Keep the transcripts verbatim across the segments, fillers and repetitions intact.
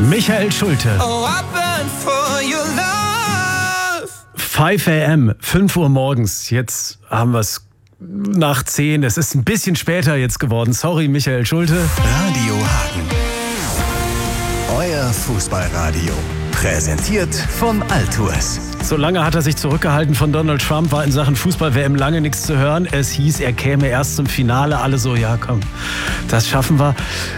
Michael Schulte. Oh, I burn for your love. fünf a m, fünf Uhr morgens. Jetzt haben wir es nach zehn. Es ist ein bisschen später jetzt geworden. Sorry, Michael Schulte. Radio Hagen. Euer Fußballradio. Präsentiert von Altours. So lange hat er sich zurückgehalten von Donald Trump, war in Sachen Fußball-W M lange nichts zu hören. Es hieß, er käme erst zum Finale. Alle so, ja komm, das schaffen wir.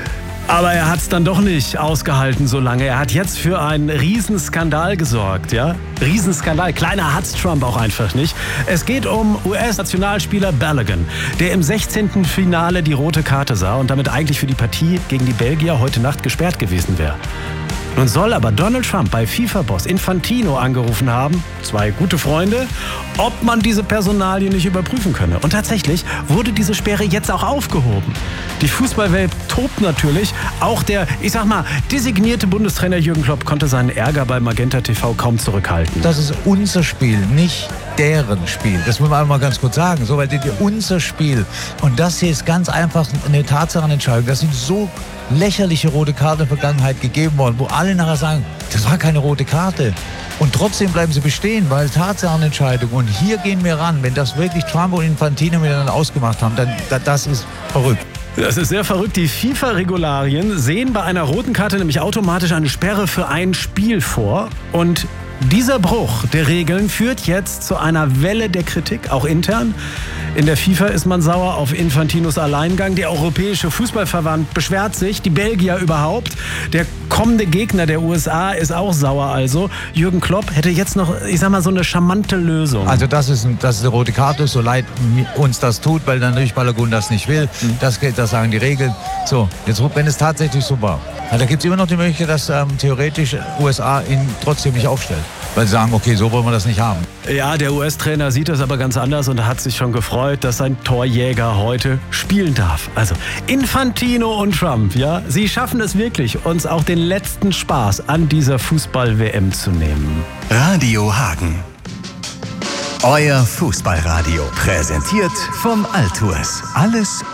Aber er hat es dann doch nicht ausgehalten so lange. Er hat jetzt für einen Riesenskandal gesorgt, ja? Riesenskandal. Kleiner hat's Trump auch einfach nicht. Es geht um U S-Nationalspieler Balogun, der im sechzehnten Finale die rote Karte sah und damit eigentlich für die Partie gegen die Belgier heute Nacht gesperrt gewesen wäre. Nun soll aber Donald Trump bei FIFA-Boss Infantino angerufen haben, zwei gute Freunde, ob man diese Personalie nicht überprüfen könne. Und tatsächlich wurde diese Sperre jetzt auch aufgehoben. Die Fußballwelt tobt natürlich. Auch der, ich sag mal, designierte Bundestrainer Jürgen Klopp konnte seinen Ärger bei Magenta T V kaum zurückhalten. Das ist unser Spiel, nicht deren Spiel. Das muss man einmal ganz kurz sagen. So, weil das ist unser Spiel. Und das hier ist ganz einfach eine Tatsachenentscheidung. Das sind so lächerliche rote Karten in der Vergangenheit gegeben worden, wo alle nachher sagen, das war keine rote Karte. Und trotzdem bleiben sie bestehen, weil Tatsachenentscheidung. Und hier gehen wir ran. Wenn das wirklich Trump und Infantino miteinander ausgemacht haben, dann das ist verrückt. Das ist sehr verrückt. Die FIFA-Regularien sehen bei einer roten Karte nämlich automatisch eine Sperre für ein Spiel vor. Und dieser Bruch der Regeln führt jetzt zu einer Welle der Kritik, auch intern. In der FIFA ist man sauer auf Infantinos Alleingang. Der Europäische Fußballverband beschwert sich, die Belgier überhaupt. Der kommende Gegner der U S A ist auch sauer also. Jürgen Klopp hätte jetzt noch, ich sag mal, so eine charmante Lösung. Also das ist, ein, das ist eine rote Karte, so leid uns das tut, weil dann natürlich Balogun das nicht will. Mhm. Das, das sagen die Regeln. So, jetzt wenn es tatsächlich so war. Ja, da gibt es immer noch die Möglichkeit, dass ähm, theoretisch U S A ihn trotzdem nicht aufstellt. Weil sie sagen, okay, so wollen wir das nicht haben. Ja, der U S-Trainer sieht das aber ganz anders und hat sich schon gefreut, dass sein Torjäger heute spielen darf. Also Infantino und Trump, ja, sie schaffen es wirklich, uns auch den letzten Spaß an dieser Fußball-W M zu nehmen. Radio Hagen. Euer Fußballradio. Präsentiert von Altours. Alles